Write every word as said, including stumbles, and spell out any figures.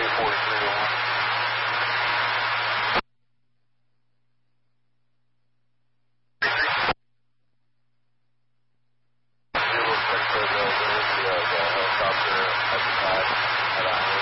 forty-three oh one. It looks like the, the, the, the helicopter at the side at a